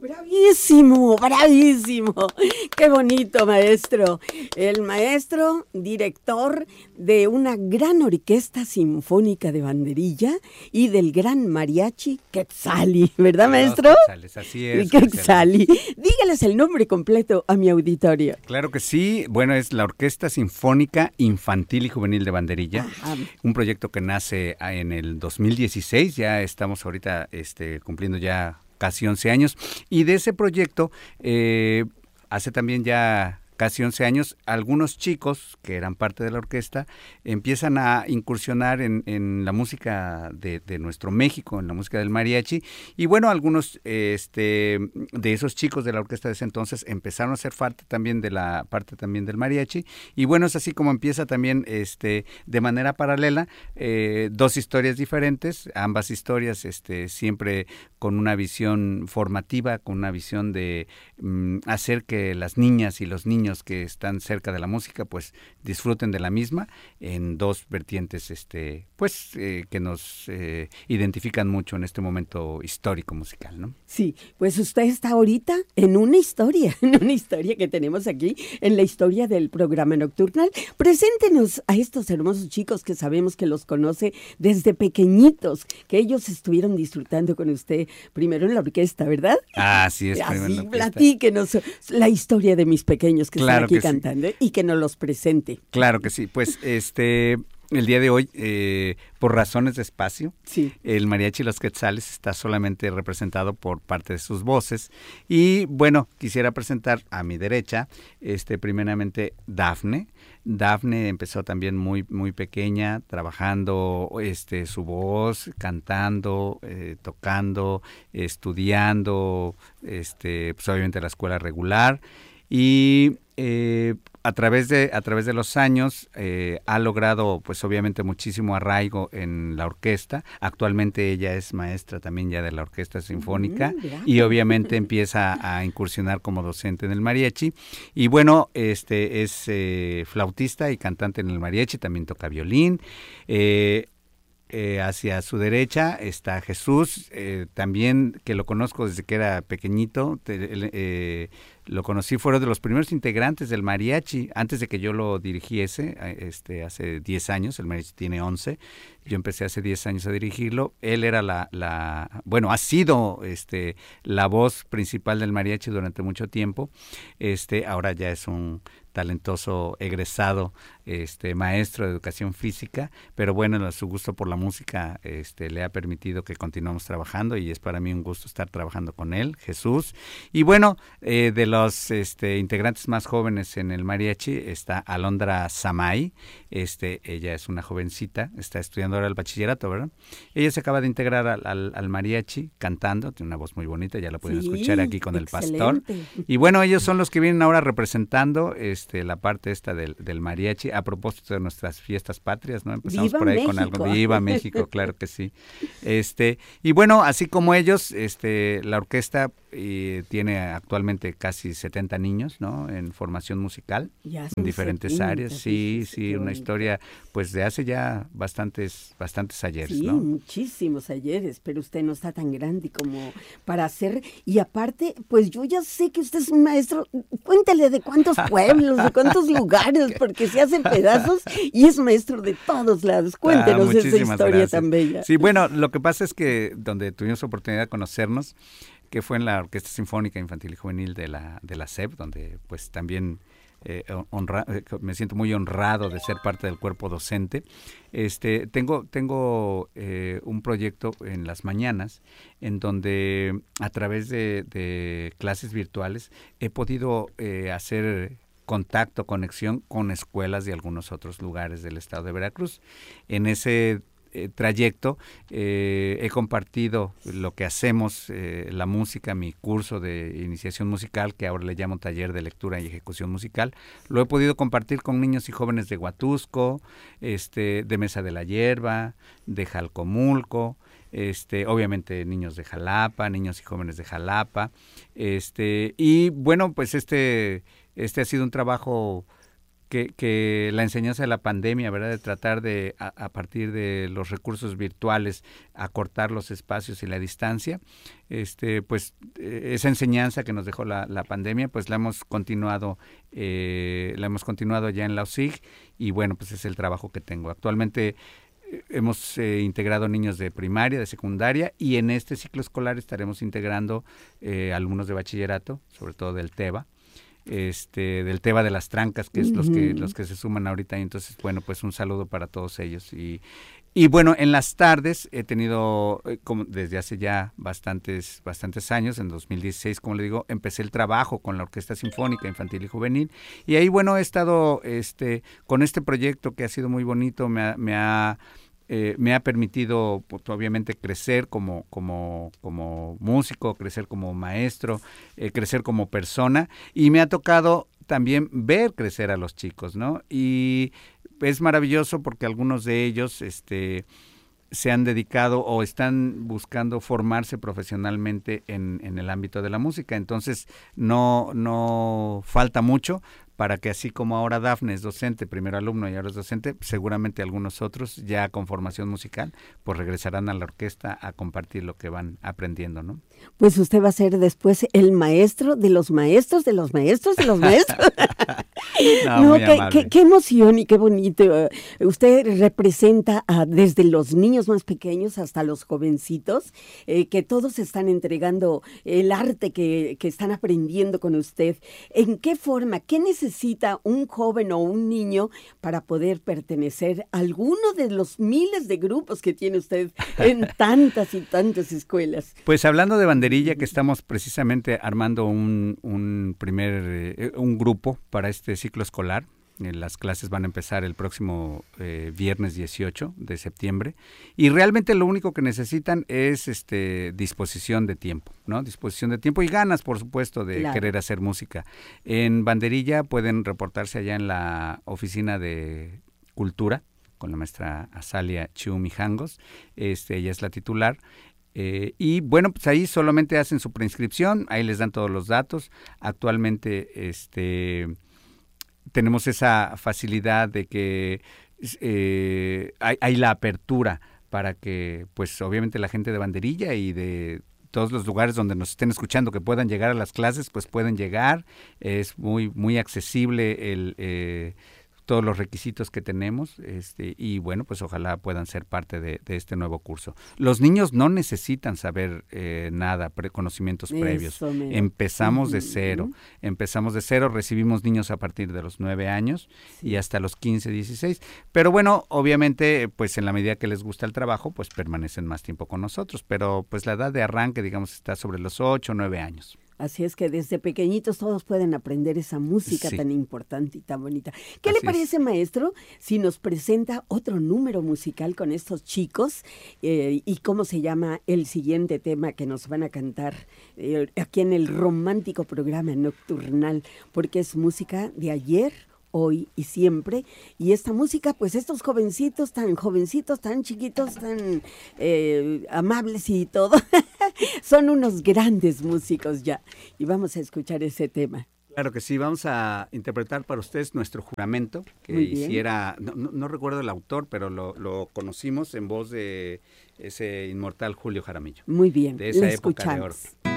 Bravísimo, bravísimo. Qué bonito, maestro. El maestro, director de una gran orquesta sinfónica de banderilla y del gran mariachi Quetzali, ¿verdad, maestro? Los Quetzales, así es. Quetzali. Dígales el nombre completo a mi auditorio. Claro que sí. Bueno, es la Orquesta Sinfónica Infantil y Juvenil de Banderilla. Ajá. Un proyecto que nace en el 2016. Ya estamos ahorita cumpliendo ya casi 11 años, y de ese proyecto, hace también ya casi 11 años, algunos chicos que eran parte de la orquesta empiezan a incursionar en la música de nuestro México, en la música del mariachi, y bueno, algunos de esos chicos de la orquesta de ese entonces empezaron a ser parte también del mariachi, y bueno, es así como empieza también de manera paralela, dos historias diferentes, ambas historias siempre con una visión formativa, con una visión de hacer que las niñas y los niños que están cerca de la música pues disfruten de la misma en dos vertientes que nos identifican mucho en este momento histórico musical, ¿no? Sí, pues usted está ahorita en una historia que tenemos aquí, en la historia del programa nocturnal. Preséntenos a estos hermosos chicos que sabemos que los conoce desde pequeñitos, que ellos estuvieron disfrutando con usted primero en la orquesta, ¿verdad? Así es. Así, platíquenos la historia de mis pequeños que claro están aquí que cantando, y que nos los presente. Claro que sí, pues el día de hoy, por razones de espacio, sí, el mariachi Los Quetzales está solamente representado por parte de sus voces. Y bueno, quisiera presentar a mi derecha, primeramente Dafne. Dafne empezó también muy, muy pequeña, trabajando su voz, cantando, tocando, estudiando, pues obviamente la escuela regular. Y a través de los años ha logrado pues obviamente muchísimo arraigo en la orquesta. Actualmente ella es maestra también ya de la Orquesta Sinfónica y obviamente empieza a incursionar como docente en el mariachi. Y bueno, es flautista y cantante en el mariachi, también toca violín. Hacia su derecha está Jesús, también que lo conozco desde que era pequeñito. Lo conocí, fueron de los primeros integrantes del mariachi, antes de que yo lo dirigiese, hace 10 años, el mariachi tiene 11, yo empecé hace 10 años a dirigirlo. Él era ha sido la voz principal del mariachi durante mucho tiempo. Ahora ya es un talentoso egresado maestro de educación física, pero bueno, su gusto por la música le ha permitido que continuemos trabajando, y es para mí un gusto estar trabajando con él, Jesús. Y bueno, de los integrantes más jóvenes en el mariachi está Alondra Samay. Ella es una jovencita, está estudiando ahora el bachillerato, ¿verdad? Ella se acaba de integrar al mariachi cantando, tiene una voz muy bonita, ya la pueden escuchar aquí con excelente. El pastor. Y bueno, ellos son los que vienen ahora representando la parte esta del mariachi, a propósito de nuestras fiestas patrias, ¿no? Empezamos ¡Viva por ahí México! con algo. ¡Viva México! Claro que sí. Y bueno, así como ellos, la orquesta tiene actualmente casi 70 niños, ¿no? En formación musical, en diferentes 70, áreas. Sí, una historia pues de hace ya bastantes ayeres, sí, ¿no? Muchísimos ayeres, pero usted no está tan grande como para hacer. Y aparte, pues yo ya sé que usted es un maestro. Cuéntale de cuántos pueblos, de cuántos lugares, porque se hacen pedazos y es maestro de todos lados. Cuéntenos esa historia gracias. tan bella. Sí, bueno, lo que pasa es que donde tuvimos oportunidad de conocernos, que fue en la Orquesta Sinfónica Infantil y Juvenil de la SEP, donde pues también me siento muy honrado de ser parte del cuerpo docente. Tengo un proyecto en las mañanas en donde a través de clases virtuales he podido hacer contacto, conexión con escuelas de algunos otros lugares del estado de Veracruz. En ese trayecto he compartido lo que hacemos, la música, mi curso de iniciación musical, que ahora le llamo taller de lectura y ejecución musical. Lo he podido compartir con niños y jóvenes de Huatusco, de Mesa de la Hierba, de Jalcomulco, obviamente niños de Jalapa, niños y jóvenes de Jalapa, y bueno, pues este ha sido un trabajo que la enseñanza de la pandemia, ¿verdad? De tratar de, a partir de los recursos virtuales, acortar los espacios y la distancia, pues esa enseñanza que nos dejó la pandemia, pues la hemos continuado ya en la USIG, y bueno, pues es el trabajo que tengo. Actualmente hemos integrado niños de primaria, de secundaria, y en este ciclo escolar estaremos integrando alumnos de bachillerato, sobre todo del TEBA, del TEBA de las Trancas, que es los que se suman ahorita. Y entonces, bueno, pues un saludo para todos ellos. Y bueno, en las tardes he tenido, como desde hace ya bastantes años, en 2016, como le digo, empecé el trabajo con la Orquesta Sinfónica Infantil y Juvenil, y ahí, bueno, he estado con este proyecto que ha sido muy bonito. Me ha permitido, pues, obviamente, crecer como músico, crecer como maestro, crecer como persona, y me ha tocado también ver crecer a los chicos, ¿no? Y es maravilloso porque algunos de ellos se han dedicado o están buscando formarse profesionalmente en el ámbito de la música. Entonces no falta mucho para que, así como ahora Dafne es docente, primero alumno y ahora es docente, seguramente algunos otros ya con formación musical pues regresarán a la orquesta a compartir lo que van aprendiendo, ¿no? Pues usted va a ser después el maestro de los maestros de los maestros de los maestros. No, qué emoción y qué bonito. Usted representa desde los niños más pequeños hasta los jovencitos, que todos están entregando el arte que están aprendiendo con usted. ¿En qué forma, qué necesita un joven o un niño para poder pertenecer a alguno de los miles de grupos que tiene usted en tantas y tantas escuelas? Pues hablando de banderilla, que estamos precisamente armando un grupo para este ciclo escolar. Las clases van a empezar el próximo viernes 18 de septiembre, y realmente lo único que necesitan es disposición de tiempo, ¿no? Disposición de tiempo y ganas, por supuesto, de querer hacer música. En banderilla pueden reportarse allá en la oficina de cultura con la maestra Azalia Chiu Mijangos. Ella es la titular. Y bueno, pues ahí solamente hacen su preinscripción, ahí les dan todos los datos. Actualmente tenemos esa facilidad de que hay la apertura para que, pues obviamente, la gente de banderilla y de todos los lugares donde nos estén escuchando que puedan llegar a las clases, pues pueden llegar. Es muy accesible todos los requisitos que tenemos, y bueno, pues ojalá puedan ser parte de este nuevo curso. Los niños no necesitan saber nada, conocimientos previos. Empezamos de cero, recibimos niños a partir de los 9 años y hasta los 15, 16, pero bueno, obviamente, pues en la medida que les gusta el trabajo, pues permanecen más tiempo con nosotros, pero pues la edad de arranque, digamos, está sobre los 8 o 9 años. Así es que desde pequeñitos todos pueden aprender esa música tan importante y tan bonita. ¿Qué le parece, maestro, si nos presenta otro número musical con estos chicos? ¿Y cómo se llama el siguiente tema que nos van a cantar aquí en el romántico programa nocturnal? Porque es música de ayer, hoy y siempre, y esta música, pues estos jovencitos, tan chiquitos, tan amables y todo, son unos grandes músicos ya, y vamos a escuchar ese tema. Claro que sí, vamos a interpretar para ustedes Nuestro Juramento, que hiciera, no recuerdo el autor, pero lo conocimos en voz de ese inmortal Julio Jaramillo. Muy bien, de esa época de oro.